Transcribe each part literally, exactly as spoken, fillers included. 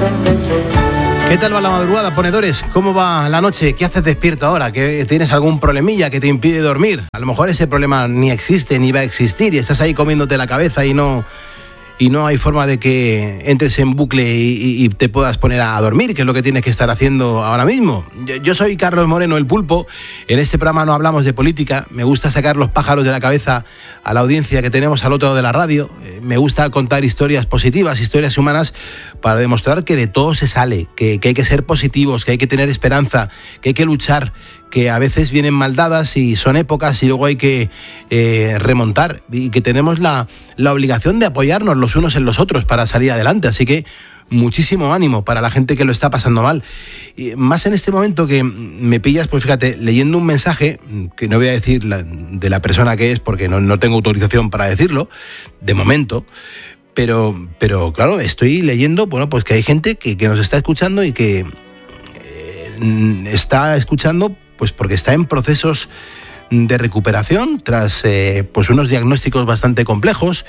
¿Qué tal va la madrugada, ponedores? ¿Cómo va la noche? ¿Qué haces despierto ahora? ¿Que tienes algún problemilla que te impide dormir? A lo mejor ese problema ni existe ni va a existir y estás ahí comiéndote la cabeza y no... y no hay forma de que entres en bucle y, y te puedas poner a dormir, que es lo que tienes que estar haciendo ahora mismo. Yo, yo soy Carlos Moreno, el Pulpo. En este programa no hablamos de política. Me gusta sacar los pájaros de la cabeza a la audiencia que tenemos al otro lado de la radio. Eh, me gusta contar historias positivas, historias humanas, para demostrar que de todo se sale, que, que hay que ser positivos, que hay que tener esperanza, que hay que luchar, que a veces vienen mal dadas y son épocas y luego hay que eh, remontar, y que tenemos la, la obligación de apoyarnos los unos en los otros para salir adelante. Así que muchísimo ánimo para la gente que lo está pasando mal. Y más en este momento que me pillas, pues fíjate, leyendo un mensaje, que no voy a decir la, de la persona que es, porque no, no tengo autorización para decirlo, de momento, pero, pero claro, estoy leyendo, bueno, pues que hay gente que, que nos está escuchando y que eh, está escuchando pues porque está en procesos de recuperación tras eh, pues unos diagnósticos bastante complejos,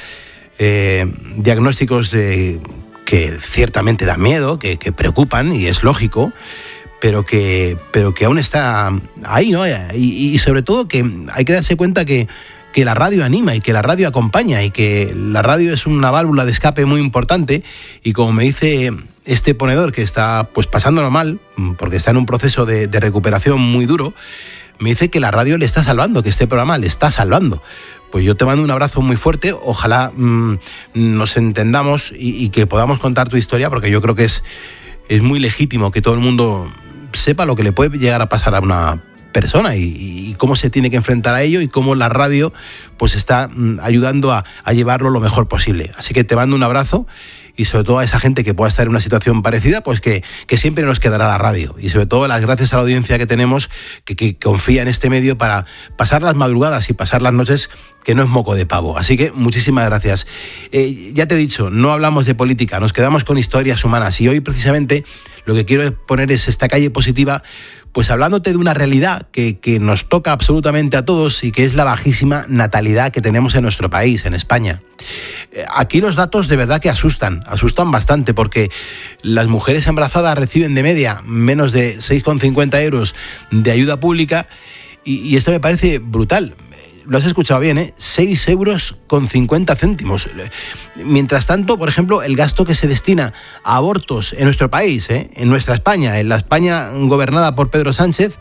eh, diagnósticos de, que ciertamente dan miedo, que, que preocupan, y es lógico, pero que, pero que aún está ahí, ¿no? Y, y sobre todo que hay que darse cuenta que, que la radio anima y que la radio acompaña y que la radio es una válvula de escape muy importante. Y como me dice este ponedor que está pues pasándolo mal, porque está en un proceso de, de recuperación muy duro, me dice que la radio le está salvando, que este programa le está salvando. Pues yo te mando un abrazo muy fuerte, ojalá mmm, nos entendamos y, y que podamos contar tu historia, porque yo creo que es, es muy legítimo que todo el mundo sepa lo que le puede llegar a pasar a una persona y, y cómo se tiene que enfrentar a ello y cómo la radio pues está mmm, ayudando a, a llevarlo lo mejor posible. Así que te mando un abrazo. Y sobre todo a esa gente que pueda estar en una situación parecida, pues que, que siempre nos quedará la radio. Y sobre todo las gracias a la audiencia que tenemos, que, que confía en este medio para pasar las madrugadas y pasar las noches, que no es moco de pavo. Así que muchísimas gracias. Eh, ya te he dicho, no hablamos de política, nos quedamos con historias humanas. Y hoy precisamente lo que quiero poner es esta calle positiva, pues hablándote de una realidad que, que nos toca absolutamente a todos y que es la bajísima natalidad que tenemos en nuestro país, en España. Aquí los datos de verdad que asustan, asustan bastante, porque las mujeres embarazadas reciben de media menos de seis coma cincuenta euros de ayuda pública y, y esto me parece brutal. Lo has escuchado bien, ¿eh? seis euros con cincuenta céntimos. Mientras tanto, por ejemplo, el gasto que se destina a abortos en nuestro país, ¿eh? en nuestra España, en la España gobernada por Pedro Sánchez,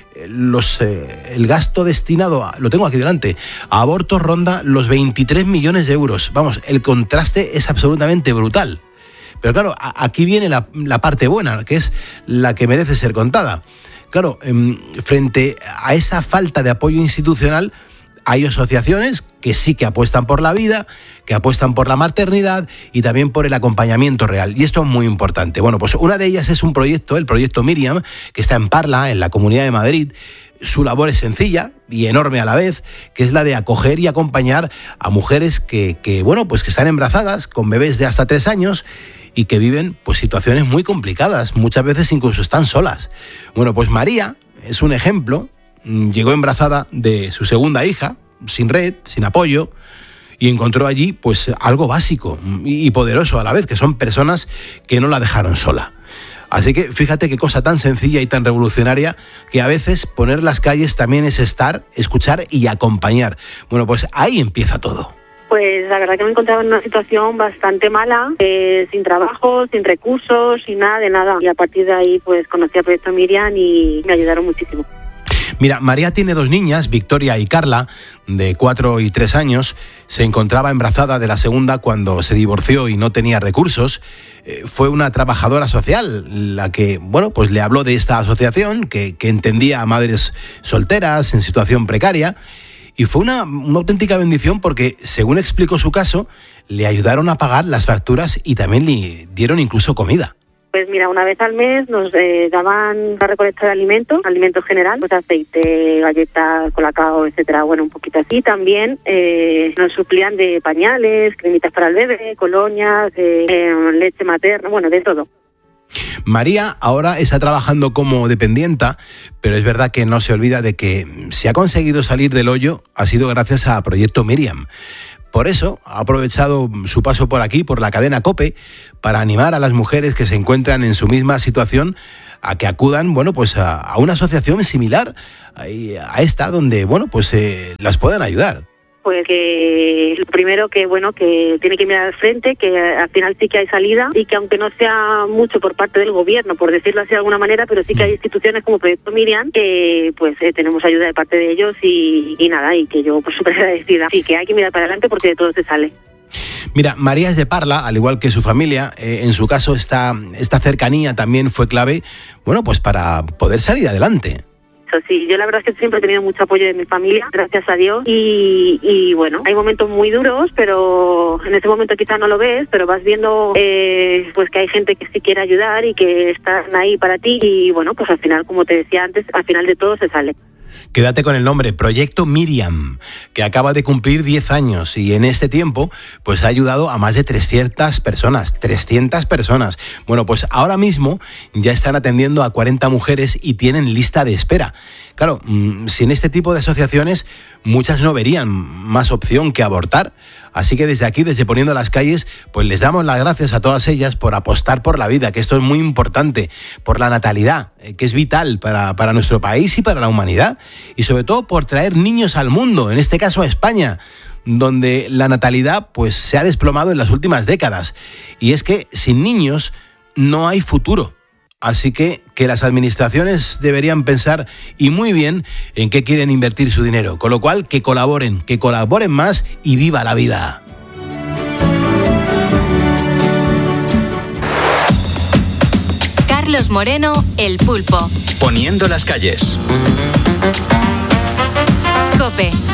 Los, eh, el gasto destinado, a, lo tengo aquí delante, a abortos ronda los veintitrés millones de euros. Vamos, el contraste es absolutamente brutal. Pero claro, a, aquí viene la, la parte buena, que es la que merece ser contada. Claro, eh, frente a esa falta de apoyo institucional, hay asociaciones que sí que apuestan por la vida, que apuestan por la maternidad y también por el acompañamiento real. Y esto es muy importante. Bueno, pues una de ellas es un proyecto, el proyecto Miriam, que está en Parla, en la Comunidad de Madrid. Su labor es sencilla y enorme a la vez, que es la de acoger y acompañar a mujeres que, que bueno, pues que están embarazadas con bebés de hasta tres años y que viven pues situaciones muy complicadas. Muchas veces incluso están solas. Bueno, pues María es un ejemplo. Llegó embarazada de su segunda hija, sin red, sin apoyo, y encontró allí pues algo básico y poderoso a la vez, que son personas que no la dejaron sola. Así que fíjate qué cosa tan sencilla y tan revolucionaria, que a veces poner las calles también es estar, escuchar y acompañar. Bueno, pues ahí empieza todo. Pues la verdad que me encontraba en una situación bastante mala, eh, sin trabajo, sin recursos, sin nada de nada. Y a partir de ahí pues conocí al proyecto Miriam y me ayudaron muchísimo. Mira, María tiene dos niñas, Victoria y Carla, de cuatro y tres años. Se encontraba embarazada de la segunda cuando se divorció y no tenía recursos. Eh, fue una trabajadora social la que, bueno, pues le habló de esta asociación que, que entendía a madres solteras en situación precaria. Y fue una, una auténtica bendición porque, según explicó su caso, le ayudaron a pagar las facturas y también le dieron incluso comida. Pues mira, una vez al mes nos eh, daban la recolecta de alimentos, alimentos general, pues aceite, galletas, colacao, etcétera, bueno, un poquito así. También eh, nos suplían de pañales, cremitas para el bebé, colonias, eh, eh, leche materna, bueno, de todo. María ahora está trabajando como dependienta, pero es verdad que no se olvida de que si ha conseguido salir del hoyo ha sido gracias a Proyecto Miriam. Por eso ha aprovechado su paso por aquí, por la cadena COPE, para animar a las mujeres que se encuentran en su misma situación a que acudan, bueno, pues a, a una asociación similar a, a esta, donde, bueno, pues eh, las puedan ayudar. Pues que lo primero que bueno que tiene que mirar al frente, que al final sí que hay salida y que aunque no sea mucho por parte del gobierno, por decirlo así de alguna manera, pero sí que hay instituciones como Proyecto Miriam que pues eh, tenemos ayuda de parte de ellos y, y nada, y que yo pues súper agradecida. Sí que hay que mirar para adelante porque de todo se sale. Mira, María es de Parla, al igual que su familia. Eh, en su caso, esta, esta cercanía también fue clave, bueno, pues para poder salir adelante. Sí, yo la verdad es que siempre he tenido mucho apoyo de mi familia, gracias a Dios, y, y bueno, hay momentos muy duros, pero en ese momento quizá no lo ves, pero vas viendo eh, pues que hay gente que sí quiere ayudar y que están ahí para ti, y bueno, pues al final, como te decía antes, al final de todo se sale. Quédate con el nombre, Proyecto Miriam, que acaba de cumplir diez años y en este tiempo pues ha ayudado a más de trescientas personas, trescientas personas. Bueno, pues ahora mismo ya están atendiendo a cuarenta mujeres y tienen lista de espera. Claro, sin este tipo de asociaciones muchas no verían más opción que abortar. Así que desde aquí, desde Poniendo las Calles, pues les damos las gracias a todas ellas por apostar por la vida, que esto es muy importante, por la natalidad, que es vital para, para nuestro país y para la humanidad, y sobre todo por traer niños al mundo, en este caso a España, donde la natalidad pues se ha desplomado en las últimas décadas. Y es que sin niños no hay futuro. Así que, que las administraciones deberían pensar, y muy bien, en qué quieren invertir su dinero. Con lo cual, que colaboren, que colaboren más y viva la vida. Carlos Moreno, El Pulpo. Poniendo las Calles. COPE.